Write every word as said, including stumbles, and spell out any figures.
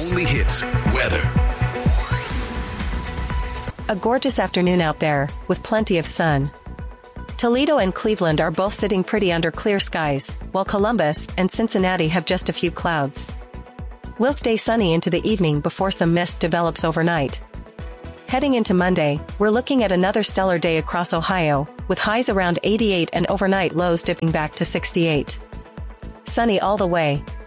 only hits, weather. A gorgeous afternoon out there, with plenty of sun. Toledo and Cleveland are both sitting pretty under clear skies, while Columbus and Cincinnati have just a few clouds. We'll stay sunny into the evening before some mist develops overnight. Heading into Monday, we're looking at another stellar day across Ohio, with highs around eighty-eight and overnight lows dipping back to sixty-eight. Sunny all the way,